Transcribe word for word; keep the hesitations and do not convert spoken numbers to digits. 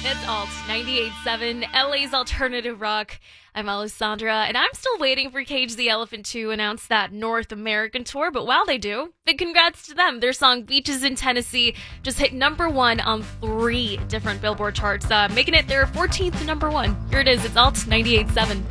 It's Alt ninety-eight point seven, L A's alternative rock. I'm Alessandra, and I'm still waiting for Cage the Elephant to announce that North American tour, but while they do, big congrats to them. Their song Beaches in Tennessee just hit number one on three different Billboard charts, uh, making it their fourteenth number one. Here it is, it's Alt ninety-eight point seven.